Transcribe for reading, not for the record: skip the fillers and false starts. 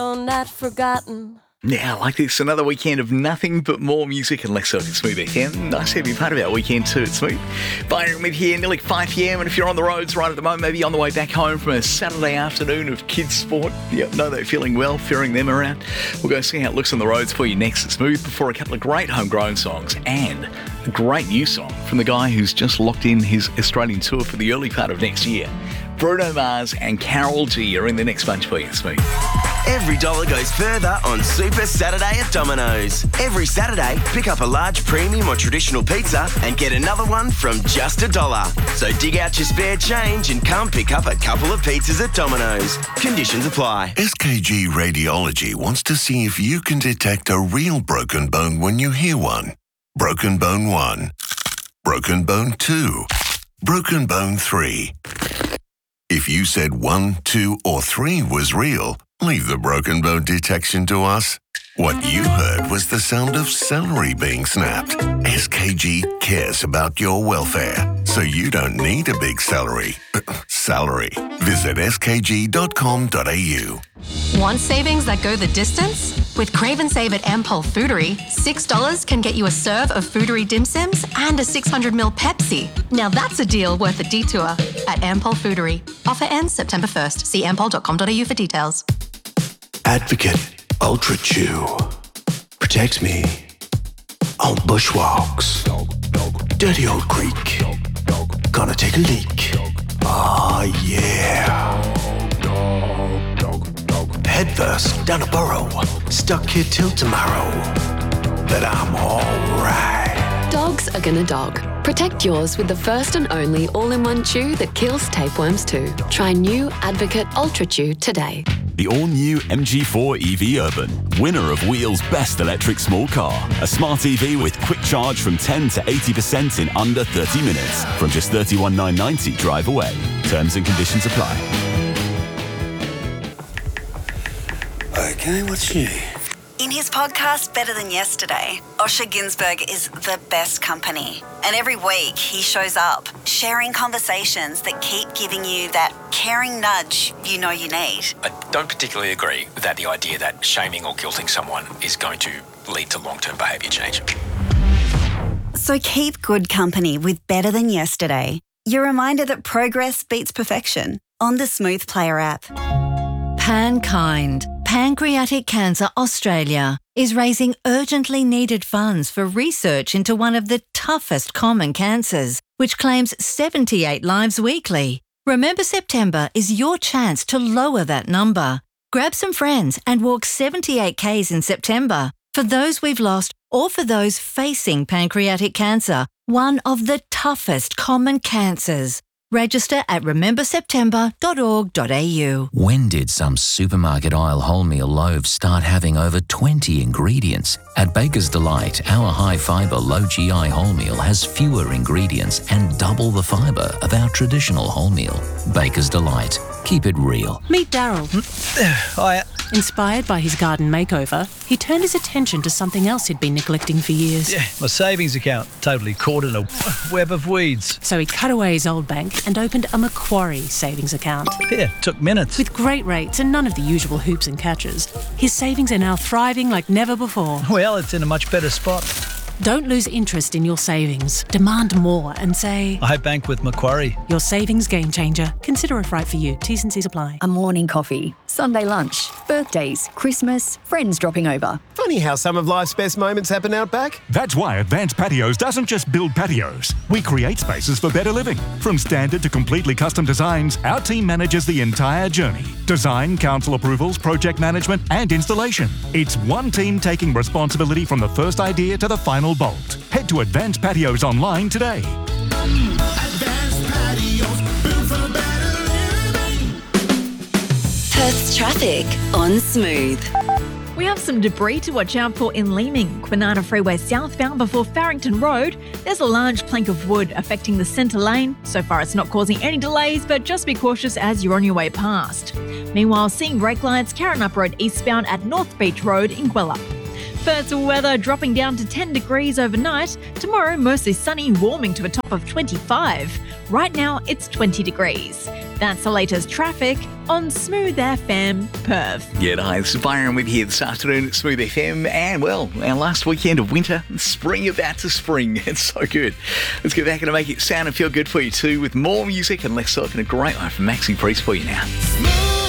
Not forgotten. Yeah, I like this. Another weekend of nothing but more music and less so Smooth FM. Nice to have you part of our weekend too, it's Smooth. Byron with here, nearly 5 p.m. And if you're on the roads right at the moment, maybe on the way back home from a Saturday afternoon of kids' sport, know they're feeling well, ferrying them around. We'll go see how it looks on the roads for you next at Smooth before a couple of great homegrown songs and a great new song from the guy who's just locked in his Australian tour for the early part of next year. Bruno Mars and Carol G are in the next bunch for you, Smooth. Every dollar goes further on Super Saturday at Domino's. Every Saturday, pick up a large premium or traditional pizza and get another one from just $1. So dig out your spare change and come pick up a couple of pizzas at Domino's. Conditions apply. SKG Radiology wants to see if you can detect a real broken bone when you hear one. Broken bone 1. Broken bone 2. Broken bone 3. If you said 1, 2, or 3 was real, leave the broken bone detection to us. What you heard was the sound of celery being snapped. SKG cares about your welfare, so you don't need a big salary. Visit skg.com.au. Want savings that go the distance? With Crave and Save at Ampol Foodery, $6 can get you a serve of Foodery dim sims and a 600ml Pepsi. Now that's a deal worth a detour at Ampol Foodery. Offer ends September 1st. See ampol.com.au for details. Advocate Ultra Chew. Protect me on bushwalks. Dirty old creek. Gonna take a leak. Ah, yeah. Headfirst down a burrow. Stuck here till tomorrow. But I'm alright. Dogs are gonna dog. Protect yours with the first and only all-in-one chew that kills tapeworms too. Try new Advocate Ultra Chew today. The all-new MG4 EV Urban, winner of Wheel's best electric small car. A smart EV with quick charge from 10 to 80% in under 30 minutes. From just $31,990 drive away. Terms and conditions apply. Okay, what's new? In his podcast, Better Than Yesterday, Osher Günsberg is the best company. And every week he shows up, sharing conversations that keep giving you that caring nudge you know you need. I don't particularly agree that the idea that shaming or guilting someone is going to lead to long-term behaviour change. So keep good company with Better Than Yesterday. Your reminder that progress beats perfection on the Smooth Player app. PanKind, Pancreatic Cancer Australia, is raising urgently needed funds for research into one of the toughest common cancers, which claims 78 lives weekly. Remember September is your chance to lower that number. Grab some friends and walk 78 Ks in September for those we've lost or for those facing pancreatic cancer, one of the toughest common cancers. Register at rememberseptember.org.au. When did some supermarket aisle wholemeal loaves start having over 20 ingredients? At Baker's Delight, our high-fibre, low-GI wholemeal has fewer ingredients and double the fibre of our traditional wholemeal. Baker's Delight. Keep it real. Meet Daryl. Hiya. Inspired by his garden makeover, he turned his attention to something else he'd been neglecting for years. Yeah, my savings account, totally caught in a web of weeds. So he cut away his old bank and opened a Macquarie savings account. Yeah, took minutes. With great rates and none of the usual hoops and catches, his savings are now thriving like never before. Well, it's in a much better spot. Don't lose interest in your savings. Demand more and say, I bank with Macquarie. Your savings game changer. Consider if right for you. T's and C's apply. A morning coffee, Sunday lunch, birthdays, Christmas, friends dropping over. Funny how some of life's best moments happen out back. That's why Advanced Patios doesn't just build patios. We create spaces for better living. From standard to completely custom designs, our team manages the entire journey. Design, council approvals, project management and installation. It's one team taking responsibility from the first idea to the final bolt. Head to Advanced Patios online today. Advanced Patios, built for better living. Perth's traffic on Smooth. We have some debris to watch out for in Leeming, Kwinana Freeway southbound before Farrington Road. There's a large plank of wood affecting the centre lane. So far it's not causing any delays, but just be cautious as you're on your way past. Meanwhile, seeing brake lights, Karrinyup Road eastbound at North Beach Road in Gwelup. Perth's weather dropping down to 10 degrees overnight. Tomorrow, mostly sunny, warming to a top of 25. Right now, it's 20 degrees. That's the latest traffic on Smooth FM Perth. Yeah, hi, this is Byron with you here this afternoon at Smooth FM. And, well, our last weekend of winter, spring about to spring. It's so good. Let's get back and make it sound and feel good for you too with more music and less talk and a great one from Maxi Priest for you now.